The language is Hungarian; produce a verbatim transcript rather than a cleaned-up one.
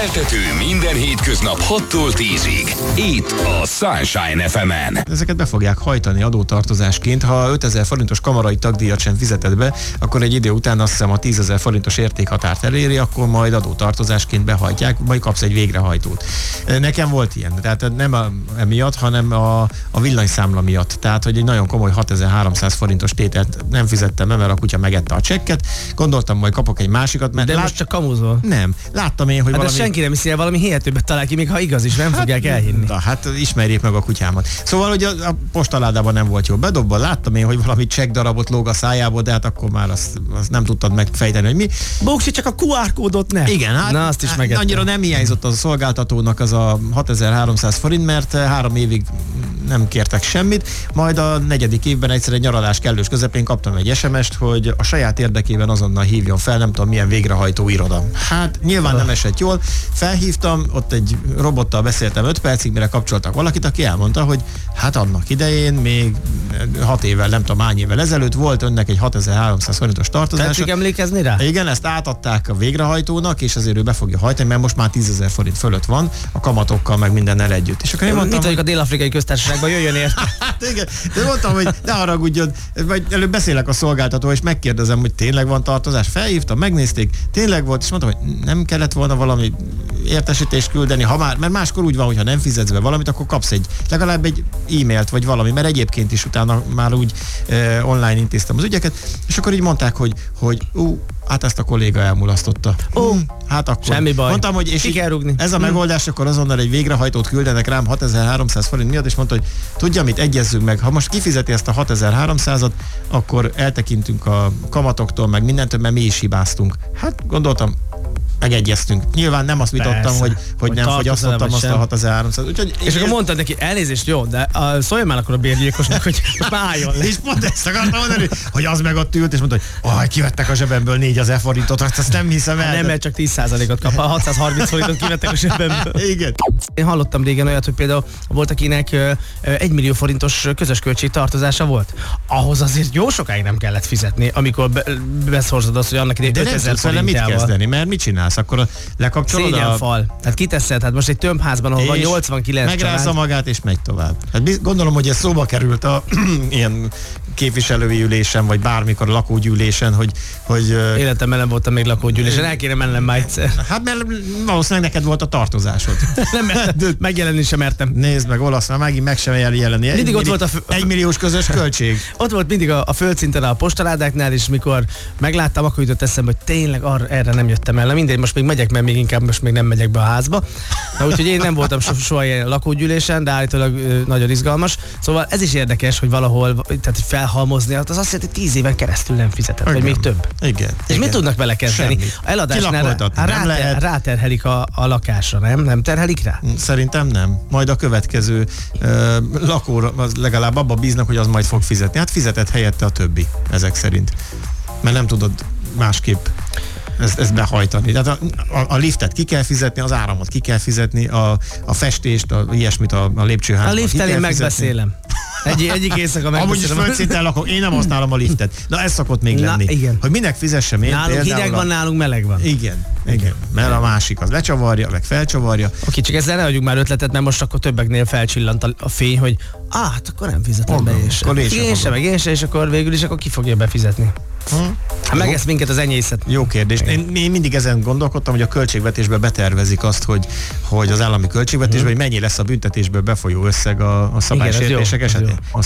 Keltető minden hétköznap hattól tízig. Itt a Sunshine ef emen. Ezeket be fogják hajtani adótartozásként. Ha ötezer forintos kamarai tagdíjat sem fizeted be, akkor egy idő után azt hiszem a tízezer forintos értékhatárt eléri, akkor majd adótartozásként behajtják, majd kapsz egy végrehajtót. Nekem volt ilyen, tehát nem a, emiatt, hanem a, a villanyszámla miatt. Tehát, hogy egy nagyon komoly hatezer-háromszáz forintos tételt nem fizettem be, mert a kutya megette a csekket. Gondoltam, majd kapok egy másikat, mert de lát... most csak kamuzol. Nem. Láttam én, hogy hát valami... de senki nem hiszi el, valami hihetőbbet talál ki, még ha igaz is, nem hát, fogják elhinni. Na, hát ismerjék meg a kutyámat. Szóval, hogy a, a postaládában nem volt jó bedobva, láttam én, hogy valami csekkdarabot lóg a szájából, de hát akkor már azt, azt nem tudtad megfejteni, hogy mi. Bóksi, csak a kú ár kódot ne. Igen, hát, na, azt is hát annyira nem hiányzott az a szolgáltatónak az a hatezer-háromszáz forint, mert három évig nem kértek semmit, majd a negyedik évben egyszer egy nyaralás kellős közepén kaptam egy es em est, hogy a saját érdekében azonnal hívjon fel, nem tudom milyen végrehajtó iroda. Hát nyilván nem esett jól, felhívtam, ott egy robottal beszéltem öt percig, mire kapcsoltak valakit, aki elmondta, hogy hát annak idején, még hat évvel, nem tudom hány évvel ezelőtt volt önnek egy hatezer-háromszáz forintos tartozása. Tetszik emlékezni rá? Igen, ezt átadták a végrehajtónak, és azért ő be fogja hajtani, mert most már tízezer forint fölött van, a kamatokkal, meg mindennel együtt. És akkor én mondtam, mit vagyok a Dél-Afrikai Köztársaságban, jöjjön érte. Hát igen, de mondtam, hogy ne haragudjon, vagy előbb beszélek a szolgáltató, és megkérdezem, hogy tényleg van tartozás. Felhívtam, megnézték, tényleg volt, és mondtam, hogy nem kellett volna valami értesítést küldeni, ha már, mert máskor úgy van, hogy ha nem fizetsz be valamit, akkor kapsz egy, legalább egy e-mailt, vagy valami, mert egyébként is utána már úgy eh, online intéztem az ügyeket, és akkor így mondták, hogy, hogy ú, hát ezt a kolléga elmulasztotta. Ó, hmm, hát akkor. Semmi baj. Mondtam, hogy és így, ez a megoldás, akkor azonnal egy végrehajtót küldenek rám hatezer-háromszáz forint miatt, és mondta, hogy tudja mit, egyezzünk meg, ha most kifizeti ezt a hatezer-háromszázat, akkor eltekintünk a kamatoktól, meg mindentől, mert mi is hibáztunk. Hát gondoltam, megegyeztünk. Nyilván nem azt vitottam, hogy, hogy, hogy nem fogyasztottam azt a hatezer-háromszázat. Úgyhogy és akkor mondtad neki, elnézést, jó, de uh, szóljon már akkor a bérgyilkosnak, hogy már álljon le. És pont ezt akartam mondani, hogy az meg ott ült, és mondta, hogy oh, kivettek a zsebemből négyezer forintot, azt nem hiszem el. Nem, mert csak tíz százalékot kap, hatszázharminc forintot kivettek a zsebemből. Igen. Én hallottam régen olyat, hogy például volt, akinek egy millió forintos közös költség tartozása volt. Ahhoz azért jó sokáig nem kellett fizetni, amikor be, beszorzod azt, hogy annak idején ötezer forintjával. Mit kezdeni, mert mit csinálsz? Akkor lekapcsolod a... Szégyenfal. Hát kiteszed, hát most egy tömbházban, ahol van nyolcvankilenc megrázza család. magát és megy tovább. Hát gondolom, hogy ez szóba került a ilyen képviselői ülésen, vagy bármikor a lakógyűlésen, hogy... hogy életemben nem voltam még lakógyűlésen, el kéne mennem már egyszer. Hát mert valószínűleg neked volt a tartozásod. Nem mertem, megjelenni sem mertem. Nézd meg, olasz, már megint meg sem jelenni. Mindig egy ott volt a... Egy milliós közös költség. Ott volt mindig a, a földszinten a postaládáknál, és mikor megláttam, akkor jutott eszembe, hogy tényleg arra, erre nem jöttem el. Na mindegy, most még megyek, mert még inkább most még nem megyek be a házba. Na úgyhogy én nem voltam so, soha ilyen lakógyűlésen, de állítólag ö, nagyon izgalmas. Szóval ez is érdekes, hogy valahol, tehát felhalmozni, az azt jelenti, hogy tíz éven keresztül nem fizetett, vagy még több. Igen. És igen. mit tudnak vele kezdeni? Semmi. Eladásnál ráter, ráterhelik a, a lakásra, nem? Nem terhelik rá? Szerintem nem. Majd a következő uh, lakóra az legalább abba bíznak, hogy az majd fog fizetni. Hát fizetett helyette a többi, ezek szerint. Mert nem tudod másképp ezt, ezt behajtani. Tehát a, a, a liftet ki kell fizetni, az áramot ki kell fizetni, a, a festést, a, ilyesmit a, a lépcsőházban. A lifttel én megbeszélem. Egy, egyik éjszaka megbeszélem. Amúgy is földszinten lakom, én nem használom a liftet. Na ez szokott még Na, lenni. Igen. Hogy minek fizessem én. Nálunk hideg van, a... nálunk meleg van. Igen, igen. Mert a másik az lecsavarja, meg felcsavarja. Oké, csak ezzel ne adjuk már ötletet, mert most akkor többeknél felcsillant a, a fény, hogy á, hát akkor nem fizetem Fogom. be és én sem, meg én sem, és akkor végül is akkor ki fogja befizetni. Hm? Hát megesz minket az enyészet. Jó kérdés. Én, én mindig ezen gondolkodtam, hogy a költségvetésbe betervezik azt, hogy, hogy az állami költségvetésben, hm. hogy mennyi lesz a büntetésből befolyó összeg a, a szabálysértések esetén.